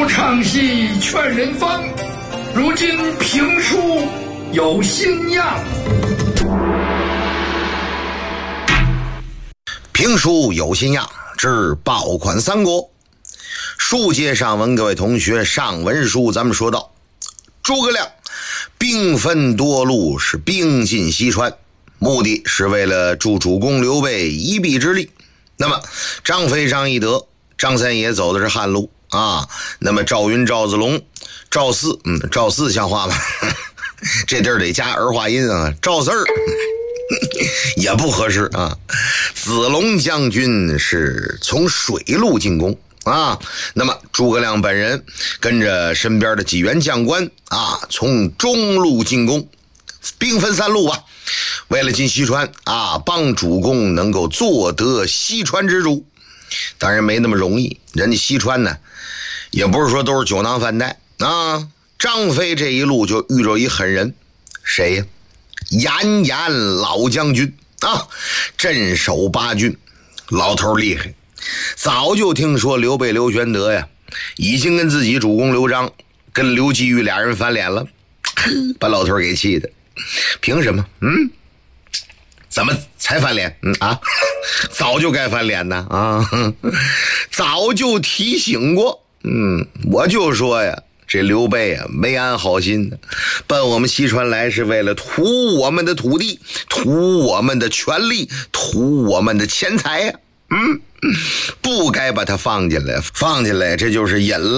古唱戏劝人方，如今评书有新样。 评书有新样之爆款三国。书接上文，各位同学，上文书咱们说到，诸葛亮兵分多路，是兵进西川，目的是为了助主公刘备一臂之力。那么张飞、张翼德、张三爷走的是汉路啊，那么赵云、赵子龙、赵四，赵四像话吗？这地儿得加儿化音啊，赵四儿也不合适啊。子龙将军是从水路进攻啊，那么诸葛亮本人跟着身边的几员将官啊，从中路进攻，兵分三路吧，为了进西川啊，帮主公能够坐得西川之主。当然没那么容易，人家西川呢也不是说都是酒囊饭袋啊。张飞这一路就遇着一狠人，谁呀？严老将军啊，镇守八郡，老头厉害。早就听说刘备刘玄德呀，已经跟自己主公刘璋跟刘季玉俩人翻脸了，把老头给气的。凭什么？怎么才翻脸？早就该翻脸呢啊！早就提醒过。我就说呀，这刘备啊没安好心呢，奔我们西川来是为了图我们的土地，图我们的权力，图我们的钱财呀。不该把他放进来，这就是引了